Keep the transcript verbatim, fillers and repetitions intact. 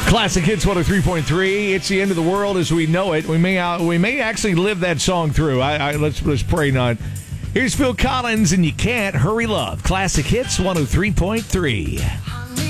Classic Hits one oh three point three. It's the end of the world as we know it. We may uh, we may actually live that song through. I, I let's let's pray not. Here's Phil Collins and You Can't Hurry Love. Classic Hits one oh three point three.